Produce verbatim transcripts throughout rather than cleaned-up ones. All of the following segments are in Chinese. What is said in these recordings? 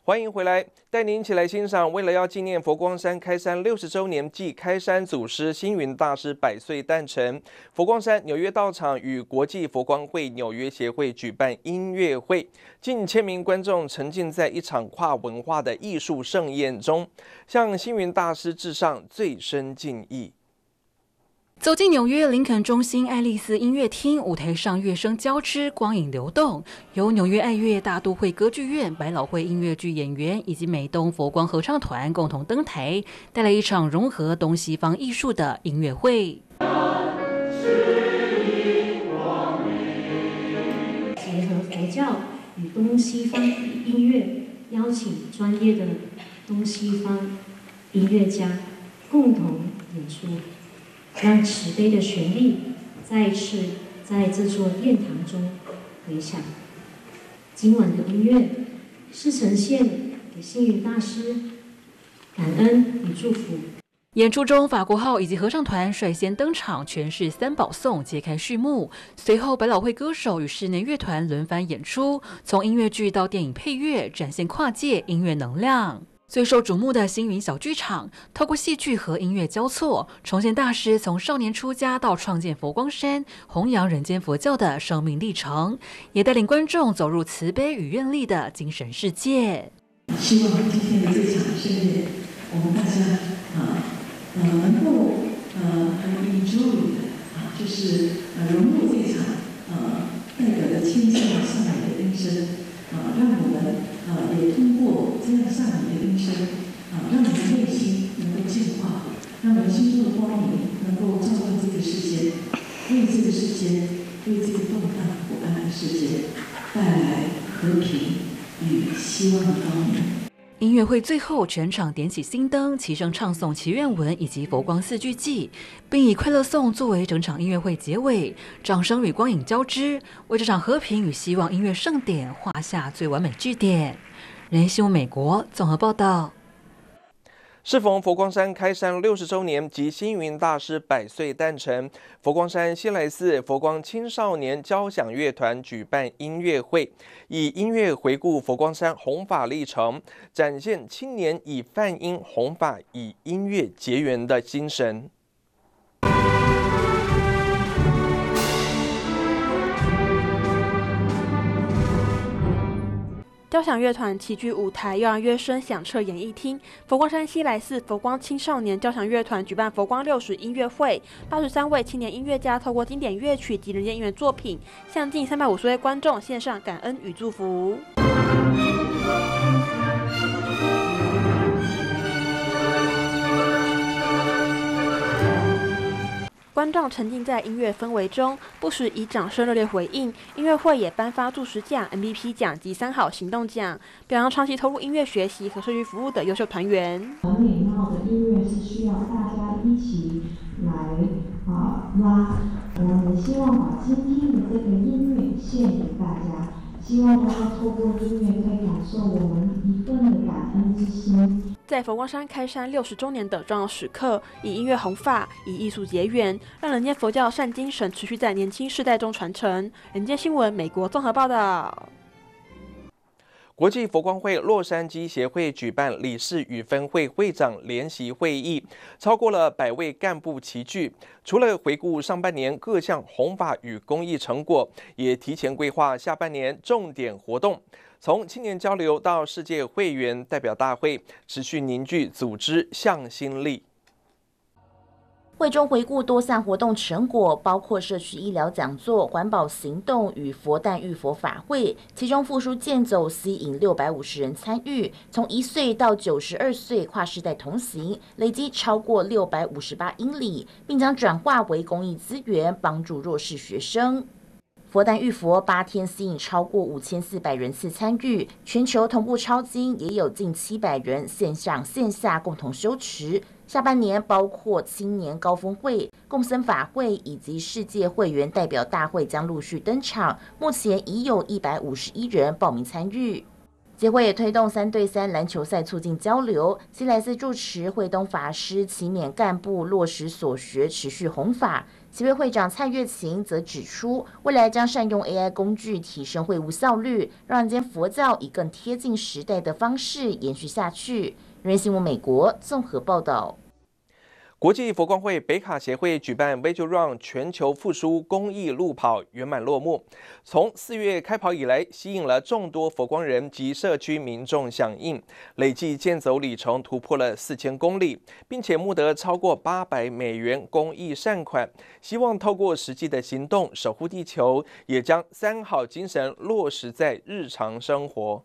欢迎回来，带您一起来欣赏。为了要纪念佛光山开山六十周年暨开山祖师星云大师百岁诞辰，佛光山纽约道场与国际佛光会纽约协会举办音乐会，近千名观众沉浸在一场跨文化的艺术盛宴中，向星云大师致上最深敬意。 走进纽约林肯中心爱丽丝音乐厅，舞台上乐声交织，光影流动，由纽约爱乐大都会歌剧院、百老汇音乐剧演员以及美东佛光合唱团共同登台，带来一场融合东西方艺术的音乐会。 结合佛教与东西方音乐，邀请专业的东西方音乐家共同演出，让慈悲的旋律再一次在这座殿堂中回响。今晚的音乐是呈现给星云大师感恩与祝福。 演出中，法国号以及合唱团率先登场，诠释三宝颂，揭开序幕。随后，百老汇歌手与室内乐团轮番演出，从音乐剧到电影配乐，展现跨界音乐能量。最受瞩目的星云小剧场，透过戏剧和音乐交错，重现大师从少年出家到创建佛光山、弘扬人间佛教的生命历程，也带领观众走入慈悲与愿力的精神世界。 希望今天的这场盛宴，我们大家啊呃能够呃很 enjoy 的啊，就是呃融入这场呃代表着清净上来的音声啊，让我们。呃，也通过这样上瘾的音声，啊，让我们内心能够净化，让我们心中的光明能够照亮这个世界，为这个世界，为这个动荡不安的世界带来和平与希望的光明。 音乐会最后，全场点起心灯，齐声唱诵祈愿文以及佛光四句偈，并以快乐颂作为整场音乐会结尾。掌声与光影交织，为这场和平与希望音乐盛典画下最完美句点。人新闻美国综合报道。 适逢佛光山开山六十周年及星云大师百岁诞辰，佛光山西来寺佛光青少年交响乐团举办音乐会，以音乐回顾佛光山弘法历程，展现青年以梵音弘法，以音乐结缘的精神。 交响乐团齐聚舞台，又让乐声响彻演艺厅。佛光山西来寺佛光青少年交响乐团举办佛光六十音乐会，八十三位青年音乐家透过经典乐曲及人间音乐作品，向近三百五十位观众献上感恩与祝福。观众沉浸在音乐氛围中，不时以掌声热烈回应。音乐会也颁发助实奖、M V P 奖及三好行动奖，表扬长期投入音乐学习和社区服务的优秀团员。 很美妙的音乐是需要大家一起来啊拉，我们希望把今天的这个音乐献给大家，希望大家透过音乐可以感受我们一份的感恩之心。 在佛光山开山六十周年的重要时刻，以音乐弘法，以艺术结缘，让人间佛教善精神持续在年轻世代中传承。人间新闻美国综合报道。 国际佛光会洛杉矶协会举办理事与分会会长联席会议，超过了百位干部齐聚。除了回顾上半年各项弘法与公益成果，也提前规划下半年重点活动。从青年交流到世界会员代表大会，持续凝聚组织向心力。 会中回顾多项活动成果，包括社区医疗讲座、环保行动与佛诞浴佛法会，其中复书健走吸引六百五十人参与，从一岁到九十二岁跨世代同行，累积超过六百五十八英里，并将转化为公益资源，帮助弱势学生。佛诞浴佛八天吸引超过五千四百人次参与，全球同步抄经也有近七百人线上线下共同修持。下半年包括青年高峰会、共僧法会以及世界会员代表大会将陆续登场，目前已有一百五十一人报名参与。协会也推动三对三篮球赛促进交流，西来寺住持慧东法师期勉干部落实所学，持续弘法。 协会会长蔡月琴则指出，未来将善用 A I 工具提升会务效率，让人间佛教以更贴近时代的方式延续下去。人新闻美国综合报道。 国际佛光会北卡协会举办 Visual Run 全球复苏公益路跑圆满落幕。从四月开跑以来，吸引了众多佛光人及社区民众响应，累计健走里程突破了四千公里，并且募得超过八百美元公益善款。希望透过实际的行动守护地球，也将三好精神落实在日常生活。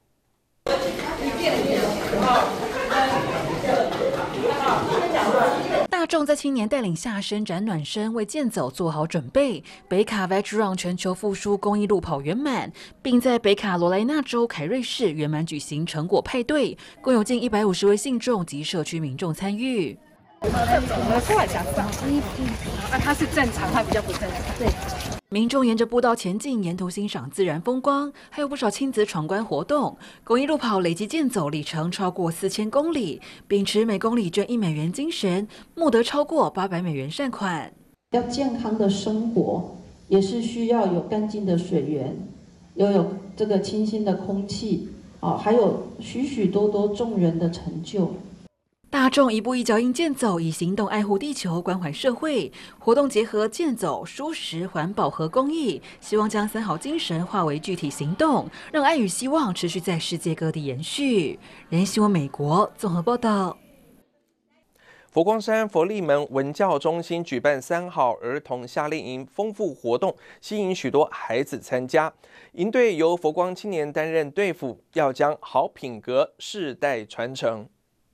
大众在青年带领下伸展暖身，为健走做好准备。北卡 Visual Run 全球复苏公益路跑圆满，并在北卡罗来纳州凯瑞市圆满举行成果派对，共有近一百五十位信众及社区民众参与。 我们过来讲，啊，它是正常，它比较不正常。对。 民众沿着步道前进，沿途欣赏自然风光，还有不少亲子闯关活动。公益路跑累计健走里程超过四千公里，秉持每公里捐一美元精神，募得超过八百美元善款。 要健康的生活，也是需要有干净的水源，要有这个清新的空气，啊，还有许许多多众人的成就。 大众一步一脚印健走，以行动爱护地球、关怀社会。活动结合健走、蔬食、环保和公益，希望将三好精神化为具体行动，让爱与希望持续在世界各地延续。人新闻美国综合报道。 佛光山佛利门文教中心举办三好儿童夏令营丰富活动，吸引许多孩子参加。营队由佛光青年担任队辅，要将好品格世代传承。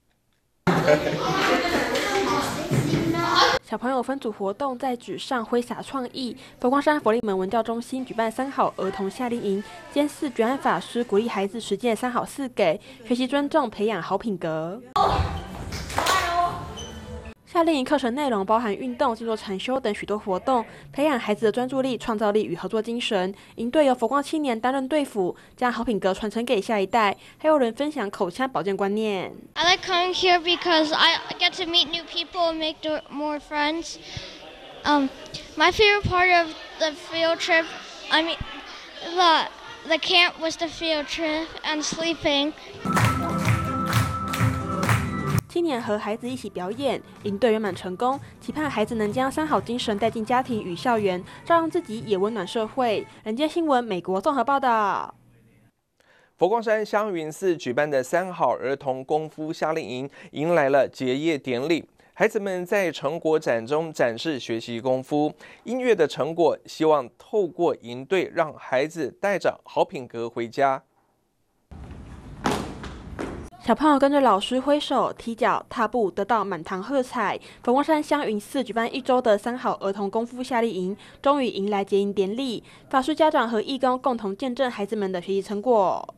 小朋友分组活动，在纸上挥洒创意。佛光山佛利门文教中心举办三好儿童夏令营，监寺觉安法师鼓励孩子实践三好四给，学习尊重，培养好品格。夏令营课程内容包含运动、静坐禅修等许多活动，培养孩子的专注力、创造力与合作精神。营队由佛光青年担任队辅，将好品格传承给下一代。还有人分享口腔保健观念。 I like coming here because I get to meet new people and make more friends. Um, my favorite part of the field trip, I mean, the the camp was the field trip and sleeping. 青年和孩子一起表演，营队圆满成功，期盼孩子能将三好精神带进家庭与校园，照让自己也温暖社会。人间新闻美国综合报道。 佛光山香云寺举办的三好儿童功夫夏令营迎来了结业典礼，孩子们在成果展中展示学习功夫、音乐的成果，希望透过营队让孩子带着好品格回家。 小朋友跟着老师挥手、踢脚、踏步，得到满堂喝彩。佛光山香云寺举办一周的三好儿童功夫夏令营，终于迎来结营典礼。法师、家长和义工共同见证孩子们的学习成果。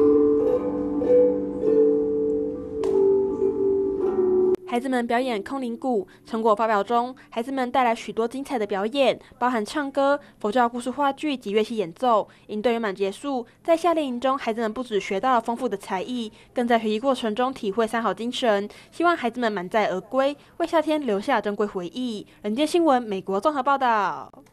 孩子们表演空灵鼓，成果发表中，孩子们带来许多精彩的表演，包含唱歌、佛教故事话剧及乐器演奏。营队圆满结束，在夏令营中，孩子们不只学到了丰富的才艺，更在学习过程中体会三好精神。希望孩子们满载而归，为夏天留下珍贵回忆。人间新闻美国综合报道。